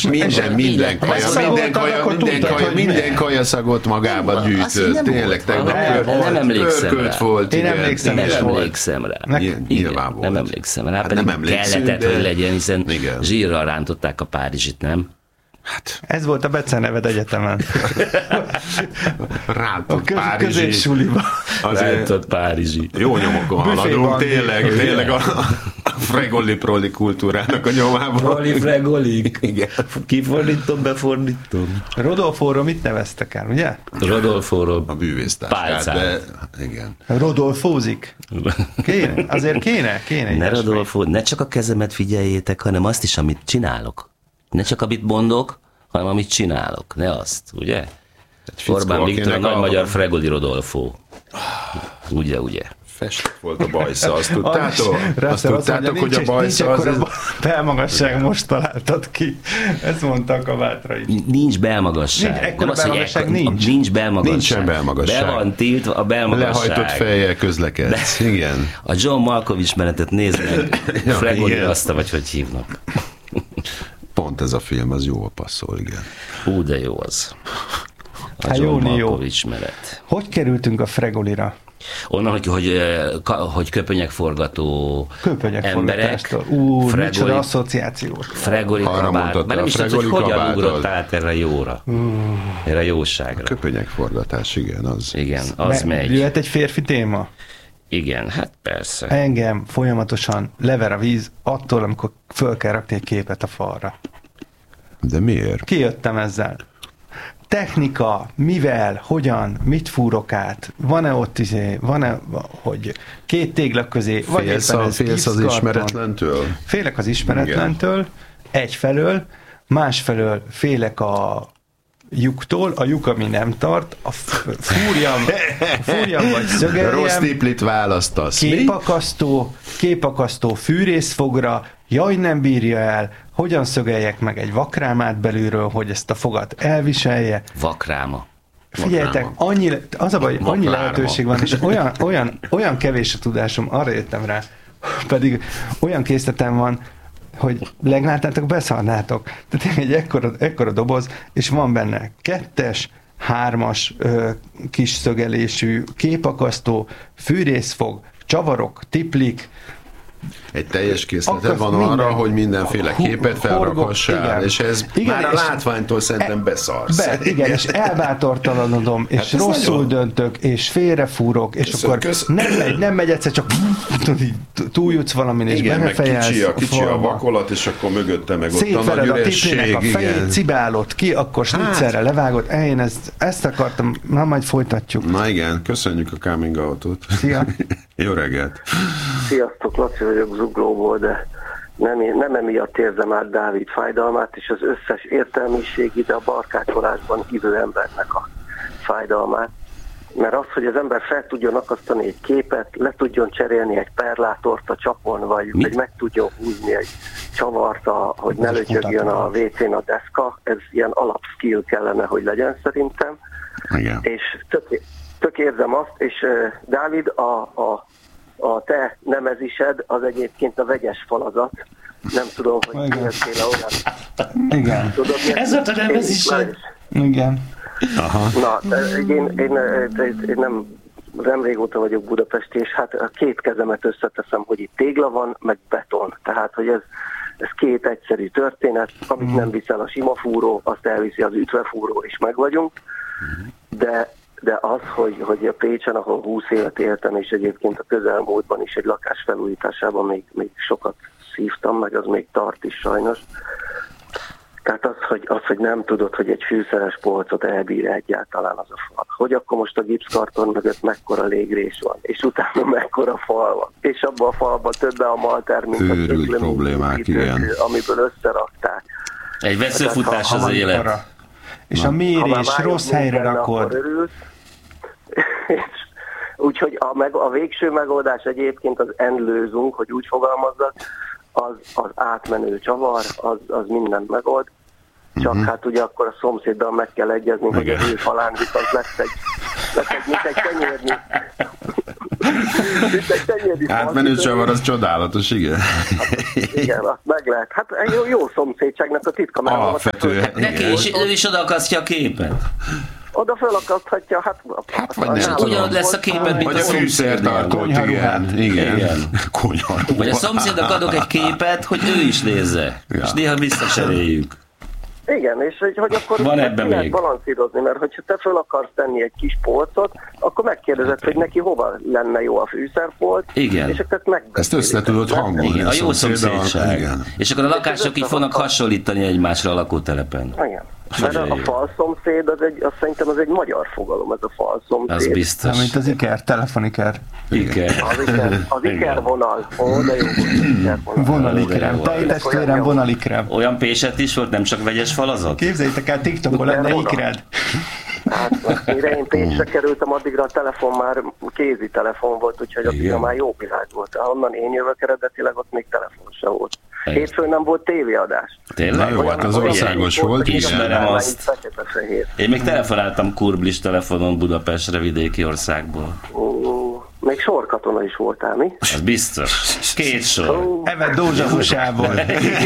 minden kajaszagot magába gyűjtött. Tényleg, nem emlékszem rá. Volt, nem emlékszem rá. Nyilván volt. Nem emlékszem rá, pedig kellett, hogy legyen, hiszen zsírral rántották a Párizsit, nem? Hát. Ez volt a beceneved egyetemen. Rántott Párizsi. Középsuliba. Rántott Párizsi. Jó nyomokon haladunk, tényleg a fregoli-proli kultúrának a nyomában. Proli-fregolik. Igen. Kifordítom, befordítom. Rodolfóról mit neveztek el, ugye? Rodolfóról a bűvésztáskát, de igen. Rodolfózik. Kéne? Azért kéne. Ne Rodolfó, ne csak a kezemet figyeljétek, hanem azt is, amit csinálok. Ne csak amit mondok, hanem amit csinálok. Ne azt, ugye? Orbán Viktor a nagy magyar Fregoli Rodolfó. Ugye. Festett volt a bajsza, azt tudtátok, hogy a bajsza az... Belmagasság, most találtad ki. Ezt mondtak a Bátra is. Nincs belmagasság. Nincs belmagasság. Nincsen belmagasság. Be van tiltva a belmagasság. Lehajtott fejjel közlekedsz. Igen. A John Malkovich menetet nézd meg. Fregoli Rasta, vagy hogy hívnak. Pont ez a film, az jól passzol, igen. De jó az. A John Malkovich menet. Hogy kerültünk a Fregolira? Onnan, hogy köpönyegforgató emberek. Micsoda asszociációt. Fregoli kabát. Mert nem is tudod, hogy hogyan ugrott át erre a jóra. Erre a jóságra. A köpönyegforgatás, igen, az. Igen, az megy. Jöhet egy férfi téma? Igen, hát persze. Engem folyamatosan lever a víz attól, amikor föl kell rakni egy képet a falra. De miért? Kijöttem ezzel. Technika, mivel, hogyan, mit fúrok át, van-e ott van-e, hogy két téglak közé, vagy félsz az ismeretlentől? Félek az ismeretlentől, egyfelől, másfelől félek a lyuktól, a lyuk, ami nem tart, a fúrjam vagy szögeljem. Rossz tiplit választasz. Képakasztó fűrészfogra, jaj, nem bírja el, hogyan szögeljek meg egy vakrámát belülről, hogy ezt a fogat elviselje. Vakráma. Figyeljetek, az a baj, annyi lehetőség van, és olyan kevés a tudásom, arra jöttem rá, pedig olyan készletem van, hogy leglátnátok, beszarnátok. Tehát egy ekkora doboz, és van benne 2-es, 3-as kis szögelésű, képakasztó, fűrészfog, csavarok, tiplik. Egy teljes készleted van arra, hogy mindenféle képet felrakhassál, és ez igen, már a látványtól szerintem beszarsz. Igen, és elbátortalanodom, és hát rosszul döntök, és félrefúrok, és akkor nem megy egyszer, csak túljutsz valamin, és befejelsz. Igen, kicsi a vakolat, és akkor mögötte meg ott a nagy üresség. A fejét, cibálod ki, akkor snitzerre levágod. Én ezt akartam, majd folytatjuk. Na igen, köszönjük a coming out-ot. Szia! Jó reggelt! Sziasztok, Laci vagyok Zuglóból, de nem emiatt érzem át Dávid fájdalmát, és az összes értelmiség ide a barkácsolásban ívő embernek a fájdalmát. Mert az, hogy az ember fel tudjon akasztani egy képet, le tudjon cserélni egy perlátort a csapon, vagy meg tudjon húzni egy csavart, hogy ne lötyögjön a WC-n a deszka, ez ilyen alapskill kellene, hogy legyen szerintem. Igen. És tök érzem azt, és Dávid, a te nemezised az egyébként a vegyes falazat. Nem tudom, hogy miért olyan. Igen. Tudod, ez volt a nemezised? Igen. Aha. Na, én nem régóta vagyok budapesti, és hát a két kezemet összeteszem, hogy itt tégla van, meg beton. Tehát, hogy ez két egyszerű történet, amit nem viszel a sima fúró, azt elviszi az ütvefúró, és meg vagyunk. De az, hogy a Pécsen, ahol 20 évet éltem, és egyébként a közelmúltban is egy lakás felújításában még sokat szívtam, meg az még tart is sajnos. Tehát az, hogy nem tudod, hogy egy fűszeres polcot elbír egyáltalán az a fal. Hogy akkor most a gipszkarton mögött mekkora légrés van, és utána mekkora fal van. És abban a falban többe a malter, mint a őrült problémák, igen. Amiből összerakták. Egy veszőfutás az élet. És a mérés rossz helyre rakod. Úgyhogy a végső megoldás egyébként az endlőzünk, hogy úgy fogalmazzak, az átmenő csavar, az mindent megold. Csak hát ugye akkor a szomszéddal meg kell egyezni, hogy az ő falán viszont lesz egy mint egy kenyérnyi. Átmenő csavar, az csodálatos, igen. Igen, azt meg lehet. Hát egy jó szomszédságnak a titka. Alapvetően. Neki is odakasztja a képet. Oda felakaszthatja, hát vagy nem ugyanott lesz a képed, mint vagy a fűszertartót, igen. Konyharuhát. Vagy a szomszédnak adok egy képet, hogy ő is nézze, és néha visszacseréljük. Igen, és hogy akkor van ebben még balanszírozni, mert hogyha te föl akarsz tenni egy kis polcot, akkor megkérdezed, hogy neki hova lenne jó a fűszerfolt, igen. És akkor ezt össze tudod hangolni. A jó szomszédság. És akkor a lakások így fognak hasonlítani egymásra a lakótelepen. Igen. Mert a falszomszéd, az szerintem az egy magyar fogalom, ez a falszomszéd. Az biztos. Mint az Iker, telefoniker. Az Iker vonal. De jó, vonalikrem. Tejtestvérem vonalikrem. Olyan péset is volt, nem csak vegyes falazat? Képzeljétek el, TikTokon lenne ikred. Hát, mire én Pécsre kerültem, addigra a telefon már kézi telefon volt, úgyhogy addigra már jó világ volt. Ahonnan én jövök eredetileg, ott még telefon sem volt. Hétfőn nem volt tévéadás. Tényleg? Na jó, hát az országos volt. Ismerem azt. Én még telefonáltam kurblis telefonon Budapestre, vidéki országból. Még sorkatona is voltál, mi? Az biztos. 2 sor. Evett Dózsa húsából.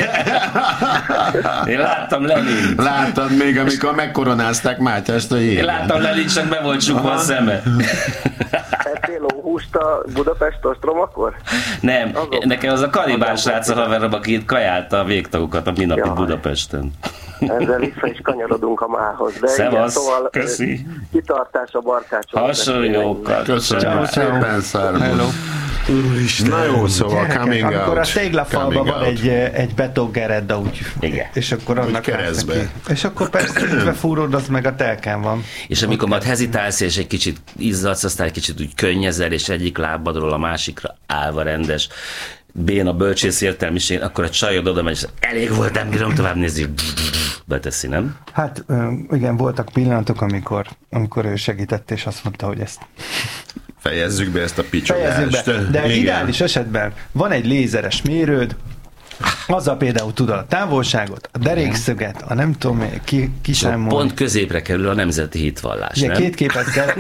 Én láttam Lenint. Láttad még, amikor megkoronázták Mátyást a jégen. Én láttam Lenint, csak be volt csukva a szeme. Ettél lóhúst a Budapest ostrom akkor? Nem, nekem az a kanibál srác a haverom, aki itt kajálta a végtagokat a minapi Budapesten. Ezzel vissza is kanyarodunk a mához. De szevasz, igen, szóval köszi. Kitartás a barkácson. Hasonlókat. Köszönöm szépen, Szármos. Na jó, szóval coming out. Amikor a téglafalban van egy betongeredda, úgy. Igen. És akkor annak keresztbe. És akkor persze üdve fúrod, az meg a telken van. És amikor majd hezitálsz, és egy kicsit izzadsz, aztán egy kicsit úgy könnyezel, és egyik lábadról a másikra állva rendes, béna bölcsész értelmiség, akkor a csajod oda megy, és elég volt, nem bírom tovább nézni, beteszi, nem? Hát igen, voltak pillanatok, amikor ő segített, és azt mondta, hogy ezt fejezzük be ezt a picsogást. De igen. Ideális esetben van egy lézeres mérőd, azzal például tudod a távolságot, a derékszöget, a nem tudom, kiszámolni. Pont középre kerül a nemzeti hitvallás, ugye, nem? 2 képet kell...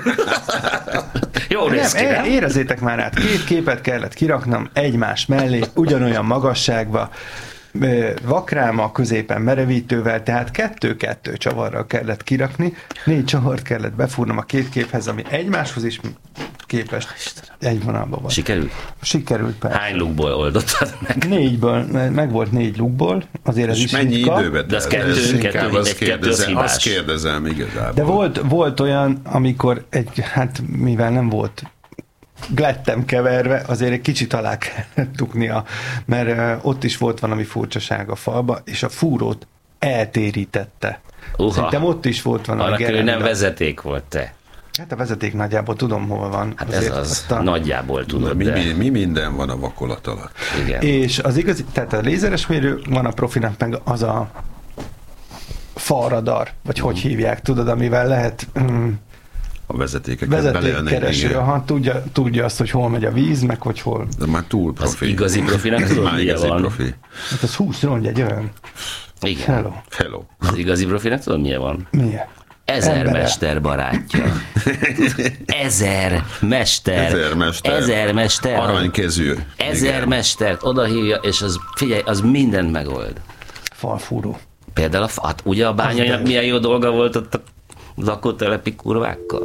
Jó néz ki, nem? Érezzétek már át, 2 képet kellett kiraknom egymás mellé, ugyanolyan magasságba, vakráma középen merevítővel, tehát 2-2 csavarral kellett kirakni, 4 csavart kellett befúrnom a 2 képhez, ami egymáshoz is képest egy vonalban van. Sikerült? Sikerült, persze. Hány lukból oldottad meg? 4-ből, meg volt 4 lukból, azért ez is mennyi ritka. időbe De az kettő az hibás. Azt kérdezem igazából. De volt olyan, amikor mivel nem volt glettem keverve, azért egy kicsit alá kellett tuknia, mert ott is volt valami furcsaság a falba, és a fúrót eltérítette. Szerintem ott is volt valami gerenda. Annak nem vezeték volt, te. Hát a vezeték nagyjából tudom, hol van. Hát azért ez az, nagyjából tudod. Mi minden van a vakolat alatt. Igen. És az igazi, tehát a lézeres mérő van a profinak, meg az a falradar, vagy hogy hívják, tudod, amivel lehet... A vezetékeket vezetékkereső, tudja azt, hogy hol megy a víz, meg hogy hol. De már túl profi. Az igazi profinak tudod, milyen van. Profi. Hát az 20 rongy olyan. Igen. Hello. Az igazi profinak tudod, milyen van? Milyen? 1000 mester barátja. 1000 mester. 1000 mester. Aranykezű. 1000 mestert odahívja, és az, figyelj, az mindent megold. Falfúró. Például ugye a bányainak milyen jó dolga volt ott a lakótelepi kurvákkal?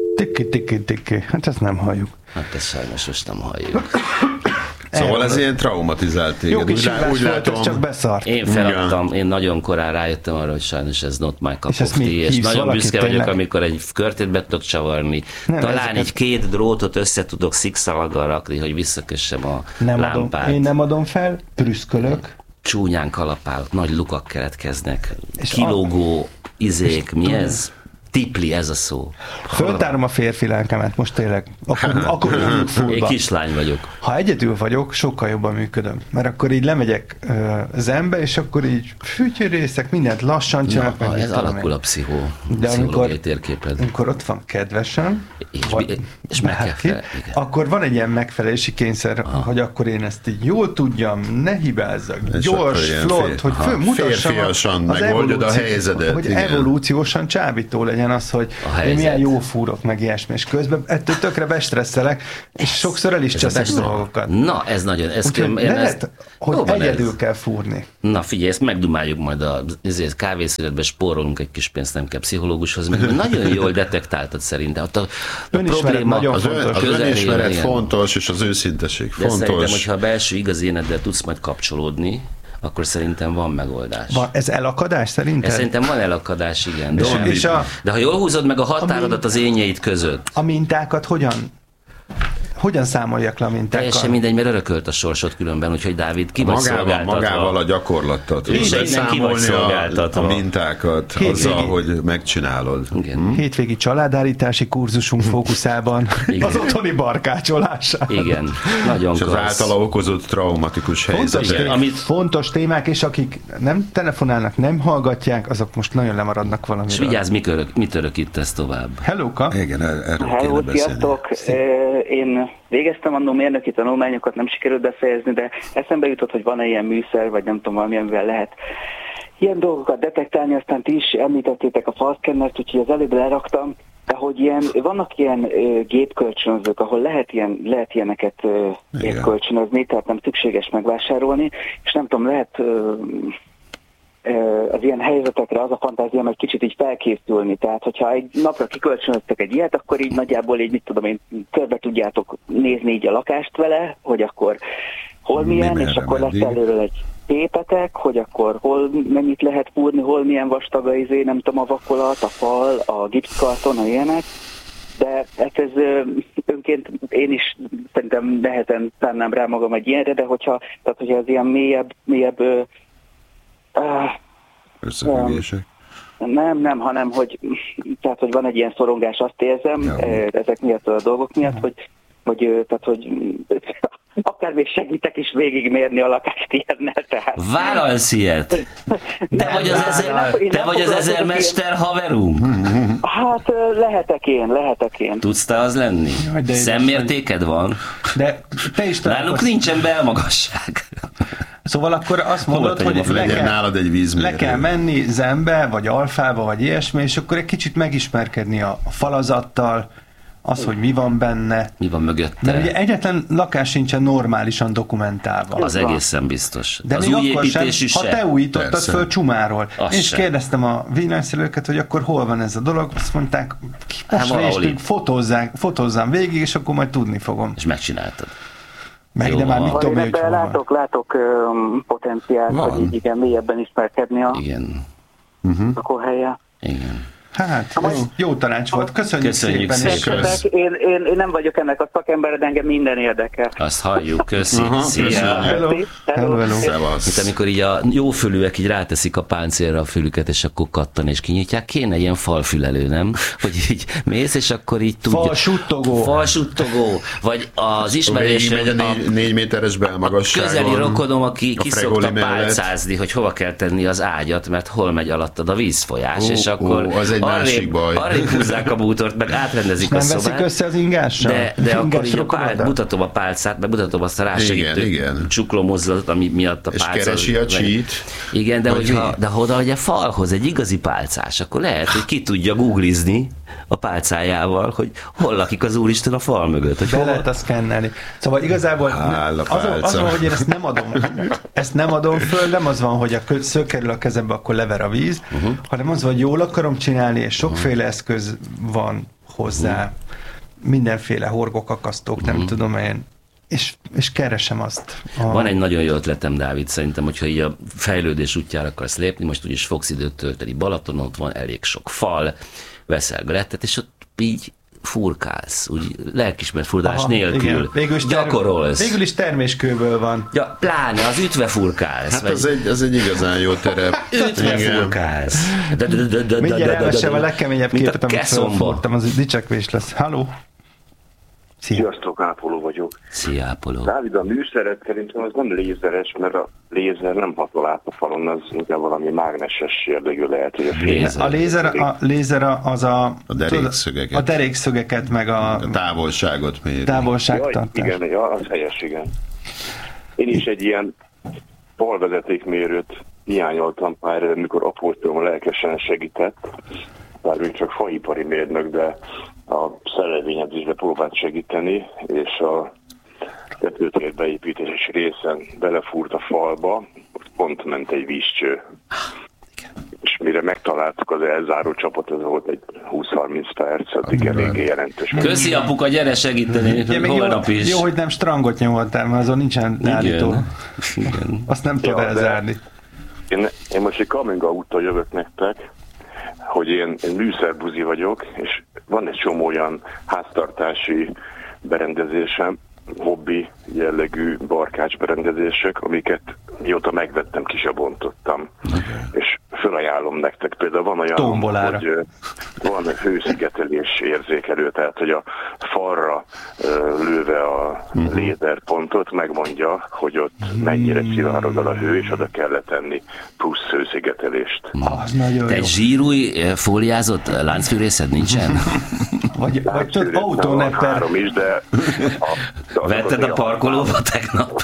Tiki. Hát ezt nem halljuk. Hát ezt sajnos most nem halljuk. Szóval ez ilyen traumatizált téged. Jó kis úgy látom, csak beszart. Én feladtam, én nagyon korán rájöttem arra, hogy sajnos ez not my cup of tea, és nagyon büszke vagyok, amikor egy körtét be tudok csavarni. Talán így 2 drótot össze tudok szikszalaggal rakni, hogy visszakössem a lámpát. Én nem adom fel, prüszkölök. Csúnyán kalapálok, nagy lukak keletkeznek, kilógó izék, mi ez? Tipli, ez a szó. Föltárom a férfi lelkemet, most tényleg. Akkor én kislány vagyok. Ha egyedül vagyok, sokkal jobban működöm. Mert akkor így lemegyek zenbe, és akkor így fütyörészek, mindent lassan csinálok. Na, ez alakul a pszichológiai térképed. Amikor ott van kedvesem, és meg kell fel, akkor van egy ilyen megfelelési kényszer, hogy akkor én ezt így jól tudjam, ne hibázzak, gyors, flott, hogy mutassam férfiasan megoldod a helyzetet. Hogy evolúciósan csábító legyen. legyen az, hogy én milyen jó fúrok, meg ilyesmi, és közben ettől tökre bestresszelek, és sokszor el is cseszek dolgokat. Na, ez nagyon... Lehet, hogy egyedül kell fúrni. Na figyelj, ezt megdumáljuk majd a kávészületbe, spórolunk egy kis pénzt, nem kell pszichológushoz, meg nagyon jól detektáltad szerintem. A probléma nagyon fontos. Az önismeret fontos, és az őszinteség fontos. De szerintem, hogyha a belső igazi éneddel tudsz majd kapcsolódni, akkor szerintem van megoldás. Ez elakadás szerinted? Szerintem van elakadás, igen. De ha jól húzod meg a határodat az énjeid között. A mintákat hogyan számoljak le a mintákkal? Teljesen mindegy, mert örökölt a sorsod különben, úgyhogy Dávid, ki vagy szolgáltatva. Magával a gyakorlattal tudod számolni a mintákat azzal, hogy megcsinálod. Igen. Hétvégi családállítási kurzusunk fókuszában az otthoni barkácsolását. Igen, nagyon és az általa okozott traumatikus helyzetek. Fontos témák, és akik nem telefonálnak, nem hallgatják, azok most nagyon lemaradnak valamiről. És vigyázz, mit örökítesz tovább. Hello-ka! Igen, erről kéne beszélni. Én végeztem annó mérnöki tanulmányokat, nem sikerült befejezni, de eszembe jutott, hogy van-e ilyen műszer, vagy nem tudom, valami, amivel lehet ilyen dolgokat detektálni, aztán ti is említettétek a falszkennert, úgyhogy az előbb leraktam, de hogy vannak ilyen gépkölcsönzők, ahol lehet ilyeneket kölcsönözni, tehát nem szükséges megvásárolni, és nem tudom, lehet az ilyen helyzetekre az a fantáziám, hogy kicsit így felkészülni. Tehát, hogyha egy napra kikölcsönöztek egy ilyet, akkor így nagyjából így, mit tudom én, körbe tudjátok nézni így a lakást vele, hogy akkor hol milyen, és akkor lesz előről egy képetek, hogy akkor hol mennyit lehet fúrni, hol milyen vastag a nem tudom, a vakolat, a fal, a gipszkarton, a ilyenek. De ez önként én is szerintem nehezen szánnám rá magam egy ilyenre, de hogyha ez ilyen mélyebb összefüggések? Nem, hanem, hogy van egy ilyen szorongás, azt érzem, ezek miatt a dolgok miatt, hogy akár még segítek is végigmérni a lakást ilyennel, tehát. Vállalsz ilyet? Te vagy az ezermester haverunk? Hát lehetek én. Tudsz te az lenni? Szemmértéked van? De te is náluk nincsen belmagasság. Szóval akkor azt mondod, hogy le kell menni Zenbe, vagy Alfába, vagy ilyesmi, és akkor egy kicsit megismerkedni a falazattal, az, hogy mi van benne. Mi van mögötte. Mert ugye egyetlen lakás sincsen normálisan dokumentálva. Az egészen biztos. De az még új akkor sem, sem, ha te újítottad föl Csumáról. Az és sem. kérdeztem a villanyszerelőket, hogy akkor hol van ez a dolog, azt mondták, most fotózzám végig, és akkor majd tudni fogom. És megcsináltad. De már mit tudom, hogy látok potenciált, hogy így igen, mélyebben ismerkedni a lakóhelye. Igen. Hát, jó tanács volt. Köszönjük szépen. Én nem vagyok ennek a szakember, de engem minden érdekel. Azt halljuk, köszi. Szia. Hello. Mint amikor így a jófülűek így ráteszik a páncélra a fülüket, és akkor kattan és kinyitják. Kéne ilyen falfülelő, nem? Hogy így mész, és akkor így tudja. Falsuttogó. Vagy az ismerős. Megy a 4 méteres belmagasságon. Közeli rokonom, aki kiszokta pálcázni, hogy hova kell tenni az ágyat, mert hol megy alattad a vízfolyás, és akkor arrébb húzzák a bútort, meg átrendezik a szobát. Nem veszik össze az ingással? De akkor így mutatom a pálcát, meg mutatom azt a rásegítő csuklómozzatot, ami miatt a pálca. És keresi a cheat. Igen, de ha oda vagy a falhoz egy igazi pálcás, akkor lehet, hogy ki tudja googlizni a pálcájával, hogy hol lakik az Úristen a fal mögött. Be lehet azt szkennelni. Szóval igazából az van, hogy én ezt nem adom föl, nem az van, hogy a szög kerül a kezembe, akkor lever a víz, hanem az van, hogy jól akarom csinálni, és sokféle eszköz van hozzá, mindenféle horgokakasztók, nem tudom én, és keresem azt. Van egy nagyon jó ötletem, Dávid, szerintem, hogyha így a fejlődés útjára akarsz lépni, most úgyis fogsz időt tölteni Balatonon, ott van elég sok fal, veszel glettet, és ott így furkálsz, úgy lelkismert furdalás nélkül. Gyakorolsz. Végül is terméskőből van. Ja, pláne, az ütve furkálsz. Hát az egy igazán jó terep. Ütve furkálsz. Mindjárt elmesem a legkeményebb képet, amit felfúrtam, az dicsekvés lesz. Halló? Sziasztok, Ápoló vagyok. Szia, Ápoló. Dávid, a műszeret szerintem az nem lézeres, mert a lézer nem hatol át a falon, az inkább valami mágneses jellegű lehet, hogy a lézer az a derékszögeket, meg a távolságot méri. Távolságtartás. Igen, az helyes, igen. Én is egy ilyen falvezetékmérőt hiányoltam pár, mikor apóstolom lelkesen segített, bár ő csak faipari mérnök, de a szerelvényezésbe próbált segíteni, és a tetőtér beépítési részen belefúrt a falba, pont ment egy vízcső. És mire megtaláltuk az elzáró csapot, ez volt egy 20-30 perc, addig eléggé jelentős. Köszi apuka, gyere segíteni, holnap is. Jó, hogy nem strangot nyomoltál, mert azon nincsen állító. Igen. Azt nem tudod elzárni. Én most egy coming out-tal jövök nektek, hogy én műszerbuzi vagyok, és van egy csomó olyan háztartási berendezésem, hobbi jellegű barkács berendezések, amiket mióta megvettem, ki se bontottam. És felajánlom nektek. Például van olyan, tombolára, hogy van egy hőszigetelés érzékelő, tehát hogy a falra lőve a lézerpontot megmondja, hogy ott mennyire szivárog el a hő, és oda kell tenni plusz hőszigetelést. Az nagyon Te jó. egy zsírúj fóliázott láncfűrészed nincsen? Vagy tudod, autónepper. 3 is, de... Vetted a parkolóba tegnap?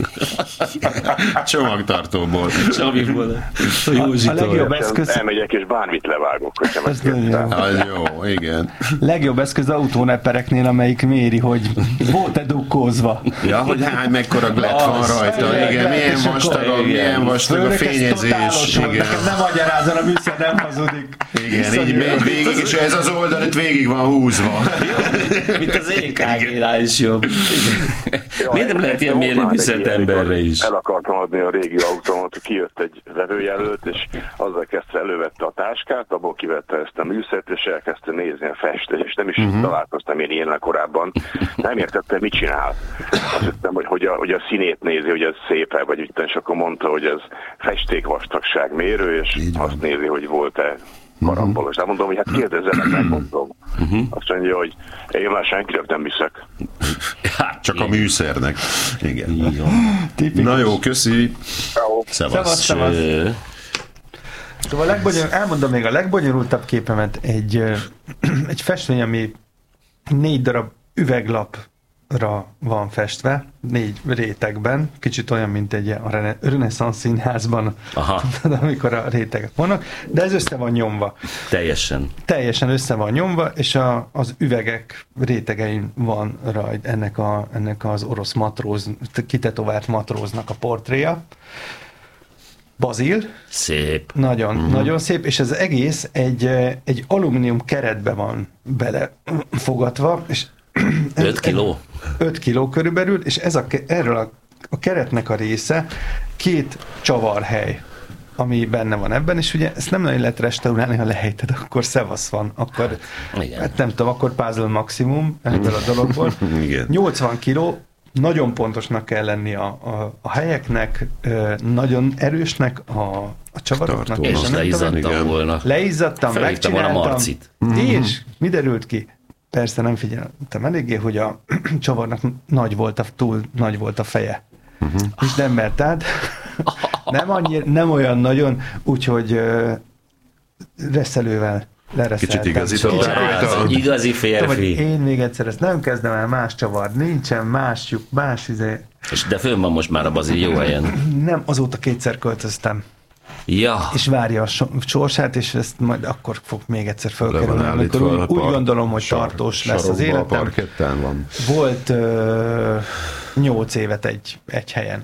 Csomagtartóból. Csaviból. A legjobb eszköz... Elmegyek és bármit levágok, hogyha megkérdezem. Az jó, igen. Legjobb eszköz autóneppereknél, amelyik méri, hogy volt-e dukkózva. Ja, hogy hány mekkora glett van rajta. Igen, milyen vastag a fényezés. Igen. Neked nem magyarázol, a műszer nem hazudik. Igen, így megy végig, és ez az oldal itt végig van húzva. Mint az EKG-nál is jobb. Miért nem lehet ilyen mérni műszert emberre is? El akartam adni a régi autómat, kijött egy vevőjelölt, és azzal kezdte, elővette a táskát, abból kivette ezt a műszert, és elkezdte nézni a festést, és nem is találkoztam én ilyennel korábban. Nem értettem, mit csinál. Azt hittem, hogy a színét nézi, hogy ez szép-e, vagy úgy, és akkor mondta, hogy ez festékvastagság mérő, és azt nézi, hogy volt-e karambolos. De mondom, hogy hát kérdezzenek, megmondom. Azt mondja, hogy én már senkinek nem hiszek. Csak a műszernek. Igen. Tipikus. Na jó, köszi. Szevasz. Szóval elmondom még a legbonyolultabb képemet, egy festmény, ami 4 darab üveglapra van festve, 4 rétegben, kicsit olyan, mint egy a reneszánsz színházban, amikor a rétegek vannak, de ez össze van nyomva. Teljesen össze van nyomva, és az üvegek rétegein van rajta ennek az orosz matróz, kitetovált matróznak a portréja. Bazil. Szép. Nagyon szép, és ez egész egy alumínium keretbe van belefogatva, és 5 kiló? 5 kiló körülbelül, és erről a keretnek a része 2 csavarhely, ami benne van ebben, és ugye ezt nem nagyon lehet restaurálni, ha lehelyted, akkor szevasz van, akkor hát nem tudom, akkor puzzle maximum ebből a dologból. 80 kiló, nagyon pontosnak kell lenni a helyeknek, nagyon erősnek a csavaroknak. És leizzadtam volna. Leizzadtam, megcsináltam. Volna Marcit. És mi derült ki? Persze nem figyeltem eléggé, hogy a csavarnak túl nagy volt a feje. És nem mert át. Nem olyan nagyon, úgyhogy reszelővel lereszeltem. Kicsit igazítottál. Igazi férfi. Én még egyszer ezt nem kezdem el, más csavar nincsen, más De fönn van most már a Bazil jó helyen. Nem, azóta 2-szer költöztem. Ja. És várja a sorsát, és ezt majd akkor fog még egyszer fölkerülni. Úgy gondolom, hogy tartós lesz az életem. Van. Volt 8 évet egy helyen.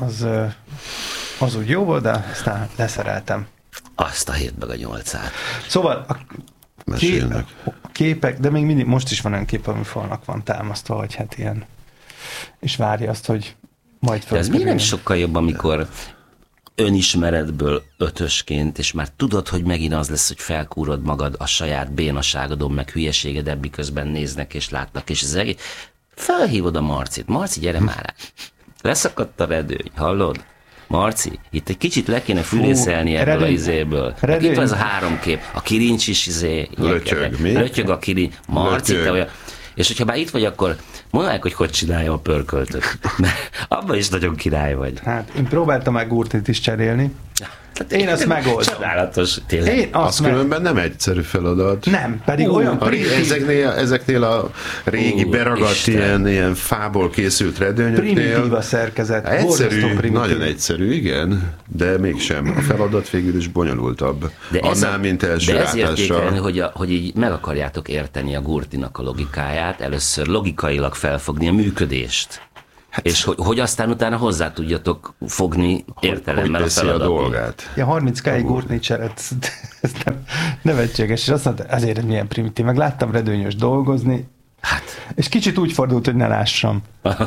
Az úgy jó volt, de aztán leszereltem. Azt a 7 meg a 8-át. Szóval a képek, de még mindig most is van olyan kép, ami falnak van támasztva, hogy hát ilyen, és várja azt, hogy majd fölkerül. Ez miért nem sokkal jobb, amikor önismeretből 5-ösként, és már tudod, hogy megint az lesz, hogy felkúrod magad a saját bénaságodon, meg hülyeséged, miközben néznek és látnak, és az egész. Felhívod a Marcit. Marci, gyere már rá. Leszakadt a redőny, hallod? Marci, itt egy kicsit le kéne fűrészelni ebből a izéből. Itt van ez a 3 kép. A kirincs is lötyög a kirincs. Marci, te olyan. És hogyha már itt vagy, akkor mondd meg, hogy csináljam a pörköltöt. Mert abban is nagyon király vagy. Hát én próbáltam már gurtit is cserélni. Én azt megoldom. Csodálatos, tényleg. Az különben nem egyszerű feladat. Nem, pedig olyan ezeknél a régi beragadt ilyen fából készült redőnyöknél. Primitív a szerkezet. Egyszerű, nagyon egyszerű, igen, de mégsem. A feladat végül is bonyolultabb. Annál, mint első látásra. Hogy így meg akarjátok érteni a Gurtinak a logikáját, először logikailag felfogni a működést. És hogy aztán utána hozzá tudjatok fogni értelemmel a feladatba. A dolgát. Ja, 30 Gurtnicseret, ez nem nevetséges, és azt mondta, azért milyen primitív. Meg láttam redőnyös dolgozni, és kicsit úgy fordult, hogy ne lássam.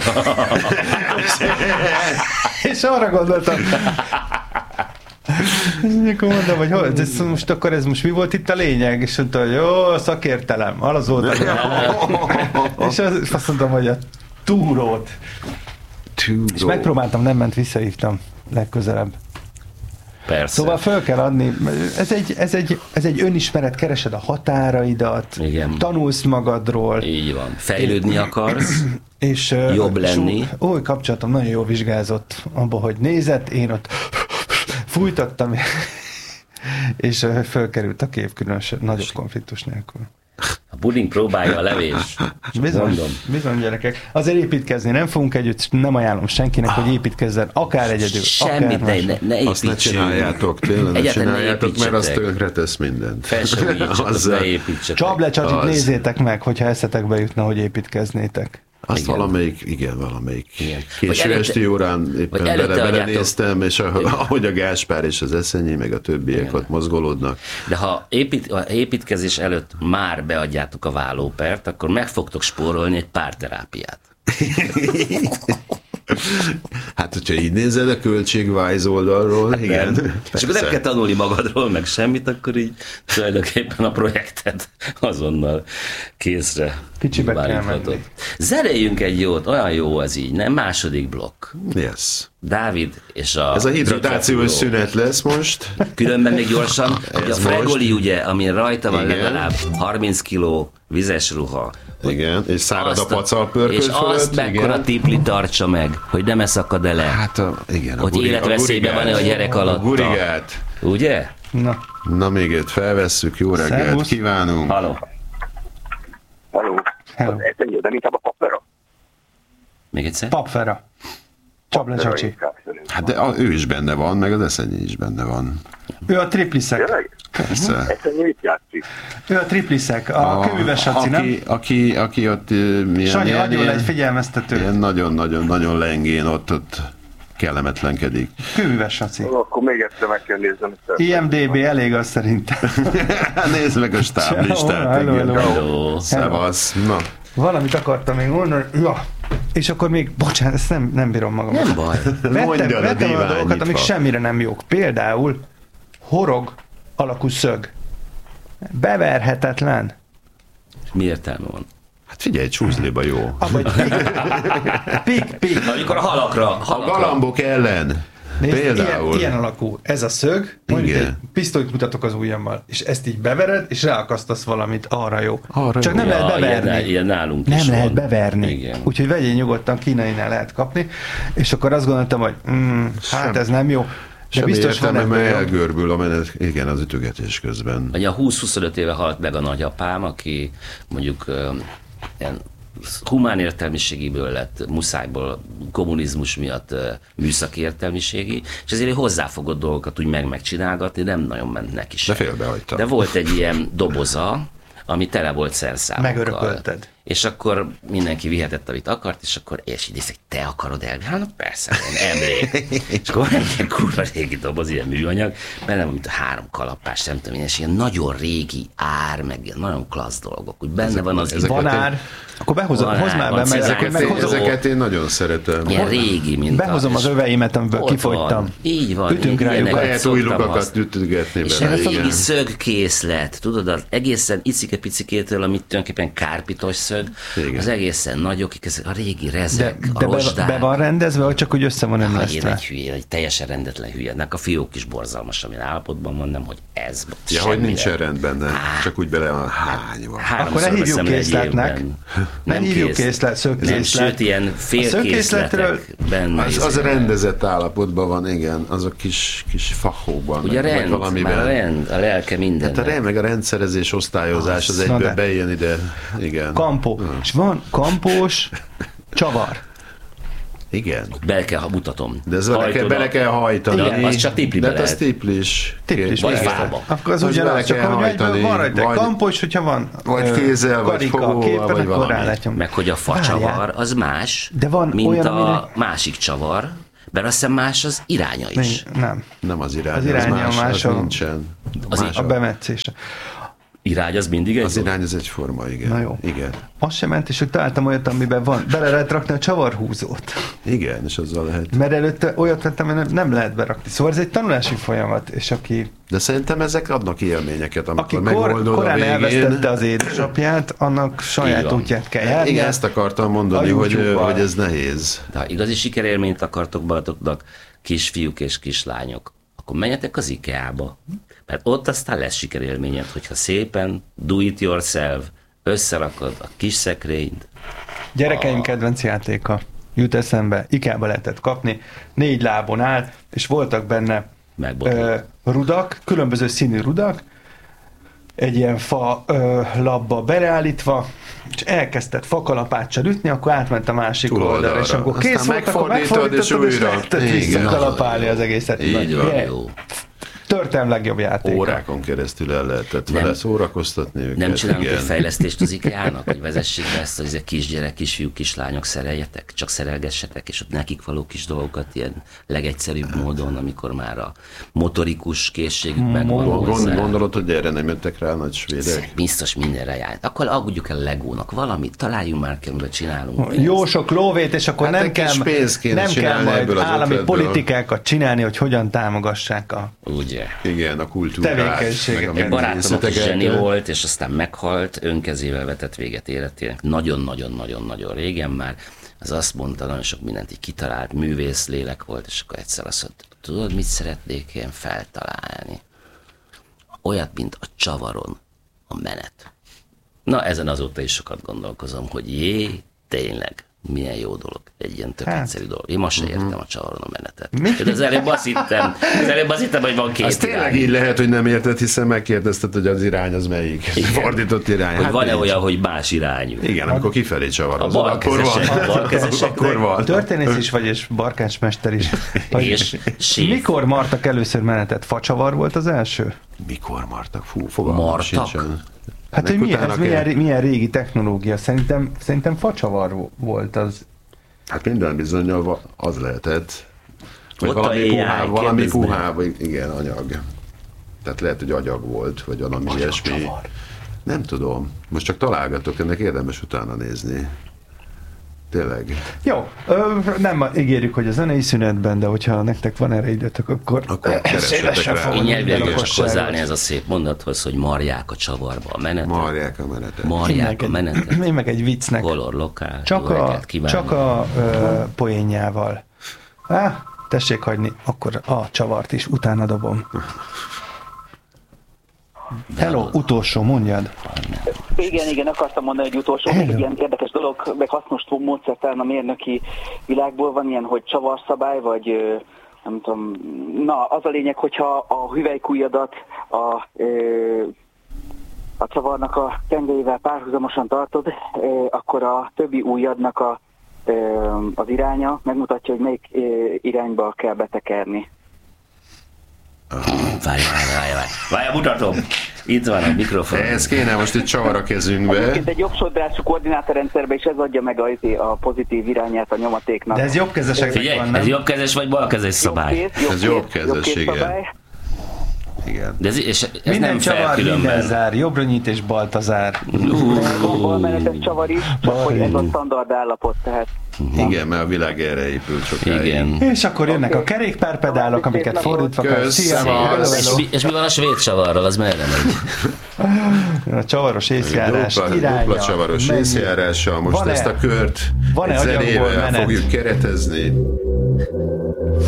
És arra gondoltam, és akkor mondom, hogy ez most mi volt itt a lényeg? És mondta, hogy jó, szakértelem, az volt. És azt mondtam, hogy a túrót. És megpróbáltam, nem ment, visszahívtam legközelebb. Persze. Szóval föl kell adni, ez egy önismeret, keresed a határaidat, igen. Tanulsz magadról. Így van. Fejlődni akarsz, és jobb lenni. Kapcsolatom nagyon jól vizsgázott abba, hogy nézett, én ott fújtattam, és fölkerült a kép különösen nagyobb konfliktus nélkül. A puding próbálja a levés. Bizony, gyerekek. Azért építkezni nem fogunk együtt, nem ajánlom senkinek, hogy építkezzen, akár egyedül, semmit akár ne építsünk. Azt ne csináljátok, tényleg ne csináljátok, mert az tönkre tesz mindent. Fel sem ne építsetek. Csablecsatit nézzétek meg, hogyha eszetekbe jutna, hogy építkeznétek. Azt valamelyik késő esti órán éppen belenéztem, és ahogy a Gáspár és az Eszenyi, meg a többiek ott mozgolódnak. De ha építkezés előtt már beadjátok a vállópert, akkor meg fogtok spórolni egy párterápiát. Hát, hogyha így nézed a költségvájz oldalról, igen. És akkor nem kell tanulni magadról, meg semmit, akkor így tulajdonképpen a projektet azonnal készre kicsibe kell menni. Zenéljünk egy jót, olyan jó az így, nem? Második blokk. Yes. Dávid és ez a hidratációs szünet lesz most. Különben még gyorsan, hogy a Fregoli, ugye, ami rajta van, igen, legalább 30 kiló vizes ruha. Igen, és szárad a pacalpörköd és fölött. És azt mekkora tipli tartsa meg, hogy nem szakad el. Hát igen. Hogy életveszélyben van-e a gyerek alatt. A gurigát. Ugye? Na még őt felvesszük, jó reggelt kívánunk. Halló. De inkább a papfera. Még egyszer? Papfera. Csablecsacsi. Hát de ő is benne van, meg az Eszenyi is benne van. Ő a tripliszek. Persze. Eszenyi mit játszik? Ő a tripliszek, a kőműves Saci, nem? Aki ott... Sanyi, adjon egy figyelmeztető. Ilyen nagyon-nagyon lengén ott kellemetlenkedik. Kőműves Saci. Akkor még egyszer meg kell néznem. IMDB elég az szerintem. Nézd meg a stáblistát. Hello. Szevasz. Na. Valamit akartam még mondani. Ja. És akkor még, bocsánat, ezt nem bírom magam. Nem baj. Vettem a dolgokat, amik semmire nem jók. Például horog alakú szög. Beverhetetlen. Mi értelme van? Hát figyelj, csúzléba jó. Pik. Amikor a halakra. A galambok ellen. Nézd, például. Ilyen alakú. Ez a szög, mondjuk egy pisztolyt mutatok az ujjammal, és ezt így bevered, és ráakasztasz valamit, arra jó. Csak nem lehet beverni. Ilyen nálunk nem is lehet van. Beverni. Úgyhogy vegyél nyugodtan, kínainál lehet kapni, és akkor azt gondoltam, hogy hát ez nem jó. De biztos van ebben elgörbül a menet, igen, az ütögetés közben. Ugye a 20-25 éve halt meg a nagyapám, aki mondjuk ilyen humán értelmiségiből lett muszájból kommunizmus miatt műszaki értelmiségi, és ezért hozzáfogott dolgokat úgy megcsinálgatni, nem nagyon ment neki sem. De félbehagyta. De volt egy ilyen doboza, ami tele volt szerszámokkal. Megörökölted. És akkor mindenki vihetett, amit akart, és akkor így néztek, te akarod el? Hát persze, én emlék. És akkor egy ilyen kurva régi doboz, ilyen műanyag, benne van, mint a 3 kalappás, nem tudom, és ilyen nagyon régi ár, meg ilyen nagyon klassz dolgok. Úgy benne van az... Van ár, akkor hozd már be, mert ezeket én nagyon szeretem. Ilyen régi, mint behozom az öveimet, amiből kifogytam. Így van. Ütünk rájuk. Lehet új lukakat ütögetni és bele. És régi szögkészlet, tudod, az egészen icike-picikétől, amit tulajdonképpen kárpitos szög, az egészen nagyok, ezek a régi rezek, a de rozsdák. be van rendezve, vagy csak úgy össze van emlesztve? Egy hülye, egy teljesen rendetlen hülye. Ennek a fiók is borzalmas, amilyen állapotban van, nem, hogy ez. Ja, hogy nincsen rendben, csak úgy bele van hányva. Akkor ne hívjuk készletnek. Nem hívjuk szögkészlet. Sőt, ilyen félkészletek benne. Az rendezett állapotban van, igen, azok kis fahóban. Ugye rend, már a rend, a lelke minden. Hát a rend, meg a rendszerezés, osztályozás, az egyből bejön ide, igen. Kampó. És van kampós csavar. Igen. Bele kell, mutatom. De ez bele kell hajtani. Igen, az csak tiplibe lehet. De az tiplis. Vagy fába. Akkor az ugyanaz, csak hogy van rajta kampos, hogyha van vagy kézzel, vagy fogóval, vagy valami. Meg hogy a facsavar az más, mint a másik csavar, mert azt hiszem más az iránya is. Nem az irány. Az iránya más, nincsen. A bemetszése. Irány az mindig egy? Az irány az egyforma, igen. Na jó. Igen. Az sem ment, és hogy találtam olyat, amiben van. Bele lehet rakni a csavarhúzót. Igen, és azzal lehet. Mert előtte olyat vettem, hogy nem lehet berakni. Szóval ez egy tanulási folyamat, és aki... De szerintem ezek adnak élményeket, amikor megoldod korán a végén. Elvesztette az édesapját, annak saját útját kell járni. Igen, ezt akartam mondani, hogy ez nehéz. De ha igazi sikerélményt akartok magatoknak, kisfiúk és kislányok, akkor menjetek az IKEA-ba. Mert ott aztán lesz sikerélményed, hogyha szépen do it yourself, összerakod a kis szekrényt. Gyerekeim kedvenc játéka jut eszembe, IKEA-ba lehetett kapni, 4 lábon áll, és voltak benne rudak, különböző színű rudak, egy ilyen fa labba beleállítva, és elkezdett fakalapáccsal ütni, akkor átment a másik oldalra, és amikor kész volt, akkor megfordítod, és lehetett visszakalapálni az egészet. Így van, jó. Történelem legjobb játéka. Órákon keresztül el lehetett vele szórakoztatni őket. Nem csinálunk egy fejlesztést az IKEA-nak, hogy vezessék be ezt, hogy a kisgyerek, kisfiúk, kislányok szereljetek, csak szerelgessetek, és ott nekik való kis dolgokat ilyen legegyszerűbb módon, amikor már a motorikus készségük megvan hozzá. Gondolod, hogy erre nem jöttek rá nagy svédek? Biztos mindenre járt. Akkor aggódjuk el Legónak valamit, találjunk már ki, amiben csinálunk. Jó sok lóvét, és akkor nem kell majd állami politikákat csinálni, hogy hogyan támogassák a... Ugye. Igen, a kultúrát. Tevékenységeket. Egy barátom, aki zseni volt, és aztán meghalt, önkezével vetett véget életének. Nagyon-nagyon-nagyon-nagyon régen már. Az azt mondta, nagyon sok mindent így kitalált, művész lélek volt, és akkor egyszer azt mondta, tudod, mit szeretnék én feltalálni? Olyat, mint a csavaron a menet. Na, ezen azóta is sokat gondolkozom, hogy tényleg, milyen jó dolog. Egy ilyen tök egyszerű dolog. Én ma se értem a csavaron a menetet. De az előbb azt hittem, hogy van 2 az irány. Tényleg így lehet, hogy nem érted, hiszen megkérdezted, hogy az irány az melyik. Igen. Fordított irány. Hogy van-e olyan, hogy más irányú? Igen, amikor kifelé csavarozod, akkor van. Történész is vagy, és barkácsmester is. És mikor martak először menetet? Facsavar volt az első? Mikor martak? Fú, fogalmam sincsen. Hát, hogy milyen régi technológia? Szerintem facsavar volt az. Hát minden bizonnyal az lehetett. Vagy valami puhább, igen, anyag. Tehát lehet, hogy agyag volt, vagy valami ilyesmi. Nem tudom. Most csak találgatok, ennek érdemes utána nézni. Tényleg. Jó, nem ígérjük, hogy a zenei szünetben, de hogyha nektek van erre időtök, akkor keressetek rá. Én nyelvileg csak hozzáállni ez a szép mondathoz, hogy marják a csavarba a menetet. Marják a menetet. Én meg egy viccnek. Color lokál. Csak a poénjával. Tessék hagyni, akkor a csavart is, utána dobom. Hello, utolsó, mondjad. Igen, akartam mondani, hogy utolsó, egy ilyen érdekes dolog, meg hasznos módszertán a mérnöki világból van ilyen, hogy csavarszabály, vagy nem tudom, na, az a lényeg, hogyha a hüvelykujjadat a csavarnak a tengelyével párhuzamosan tartod, akkor a többi ujjadnak az iránya megmutatja, hogy melyik irányba kell betekerni. Várj, mutatom! Itt van a mikrofon. Ez kéne most itt csavar a kezünkbe. Egyébként egy jobbsodrású koordinátorrendszerben is ez adja meg a pozitív irányát a nyomatéknak. De ez jobbkezeseknek van, nem? Ez jobbkezes vagy balkezes szabály? Ez jobbkezes, igen. Igen. De ez minden nem csavar, fel különben. minden zár, Jobbra-nyit és Baltazár. Balmenetes csavar is, csak hogy ez a standard állapot, tehát. Igen, mert a világ erre épült sokáig. Igen. És akkor jönnek a kerékpárpedálok, amiket fordítva kell. És mi van a svéd csavarral, az merre megy? A csavaros észjárás iránya. Dupla csavaros észjárással. Most ezt a kört egy zenével fogjuk keretezni.